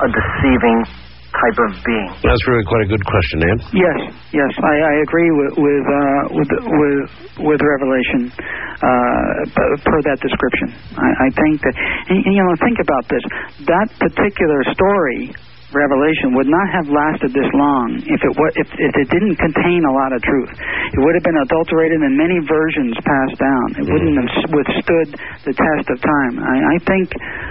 a deceiving type of being? That's really quite a good question, Dan. Yes, I agree with Revelation per that description. I think that, and think about this. That particular story, Revelation, would not have lasted this long if it didn't contain a lot of truth. It would have been adulterated and many versions passed down. It wouldn't have withstood the test of time. I think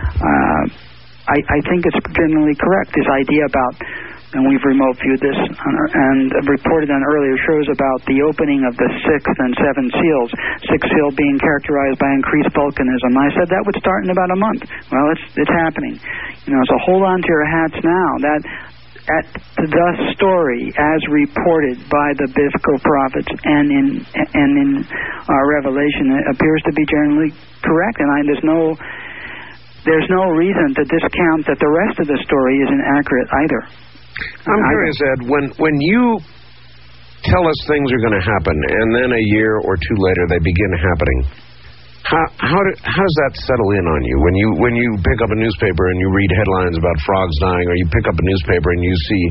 it's generally correct, this idea about, and we've remote viewed this and reported on earlier shows about the opening of the sixth and seventh seals, sixth seal being characterized by increased volcanism. I said that would start in about a month. Well, it's happening. So hold on to your hats now. That at the story as reported by the biblical prophets and in Revelation, it appears to be generally correct, and there's no reason to discount that the rest of the story isn't accurate either. I'm curious, Ed, when you tell us things are going to happen, and then a year or two later they begin happening, how does that settle in on you? When you pick up a newspaper and you read headlines about frogs dying, or you pick up a newspaper and you see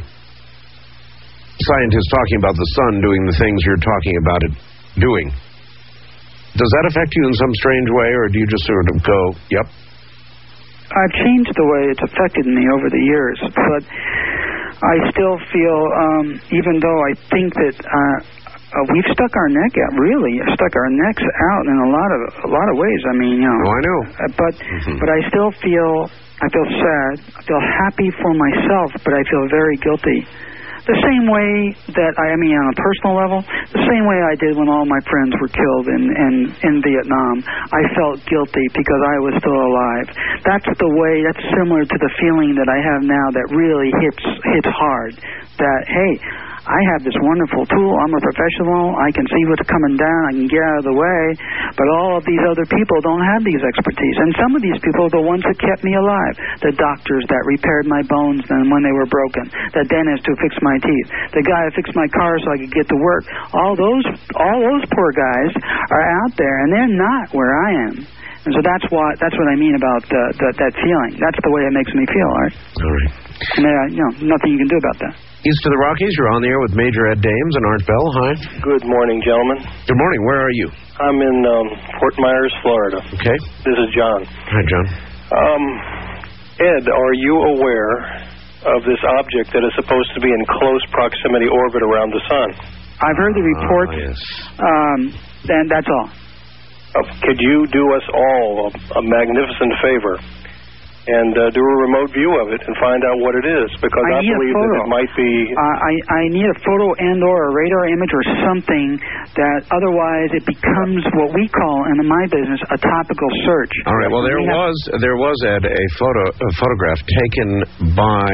scientists talking about the sun doing the things you're talking about it doing, does that affect you in some strange way, or do you just sort of go, yep? I've changed the way it's affected me over the years, but I still feel, even though I think that we've stuck our necks out in a lot of ways. I mean, Oh, I know. But I still feel sad. I feel happy for myself, but I feel very guilty. The same way that on a personal level, the same way I did when all my friends were killed in Vietnam. I felt guilty because I was still alive. That's similar to the feeling that I have now that really hits hard. That, hey, I have this wonderful tool. I'm a professional. I can see what's coming down. I can get out of the way. But all of these other people don't have these expertise. And some of these people are the ones that kept me alive. The doctors that repaired my bones when they were broken. The dentist who fixed my teeth. The guy who fixed my car so I could get to work. All those poor guys are out there, and they're not where I am. And so that's what I mean about that feeling. That's the way it makes me feel, Art. All right. And nothing you can do about that. East of the Rockies, you're on the air with Major Ed Dames and Art Bell. Hi. Good morning, gentlemen. Good morning. Where are you? I'm in Fort Myers, Florida. Okay. This is John. Hi, John. Ed, are you aware of this object that is supposed to be in close proximity orbit around the sun? I've heard the reports. Yes. And that's all. Could you do us all a magnificent favor and do a remote view of it and find out what it is? Because I believe that it might be... I need a photo and or a radar image or something that otherwise it becomes what we call, in my business, a topical search. All right. Well, there was, Ed, a photograph taken by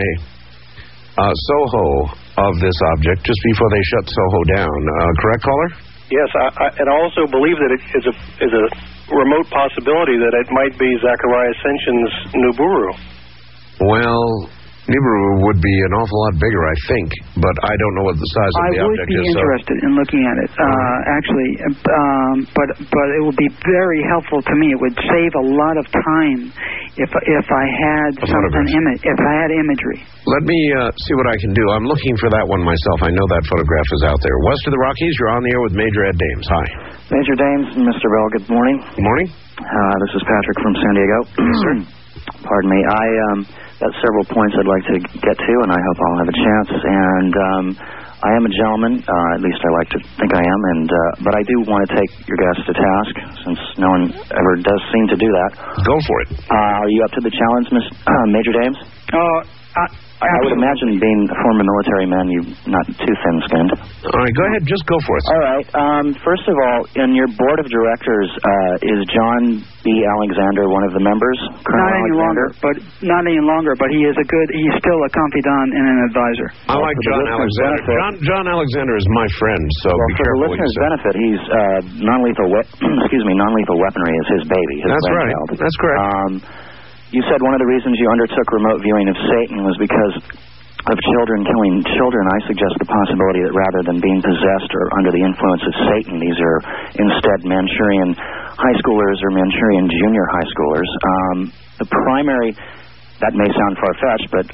Soho of this object just before they shut Soho down. Correct, caller? Yes, and I also believe that it is a remote possibility that it might be Zachariah Ascension's Nibiru. Well, Nibiru would be an awful lot bigger, I think, but I don't know what the size of the object is. I would be interested in looking at it, actually, but it would be very helpful to me. It would save a lot of time if I had if I had imagery. Let me see what I can do. I'm looking for that one myself. I know that photograph is out there. West of the Rockies, you're on the air with Major Ed Dames. Hi. Major Dames and Mr. Bell, good morning. Good morning. This is Patrick from San Diego. Yes, sir. Pardon me. I got several points I'd like to get to, and I hope I'll have a chance. And I am a gentleman, at least I like to think I am, but I do want to take your guest to task, since no one ever does seem to do that. Go for it. Are you up to the challenge, Major Dames? I would imagine, being a former military man, you're not too thin-skinned. All right, go ahead. Just go for it. All right. First of all, in your board of directors, is John B. Alexander one of the members? Not any longer, but he's still a confidant and an advisor. I like John Alexander. John Alexander is my friend, so be careful. For the listener's benefit, he's non-lethal weaponry is his baby. That's right. That's correct. You said one of the reasons you undertook remote viewing of Satan was because of children killing children. I suggest the possibility that rather than being possessed or under the influence of Satan, these are instead Manchurian high schoolers or Manchurian junior high schoolers. The primary, that may sound far-fetched, but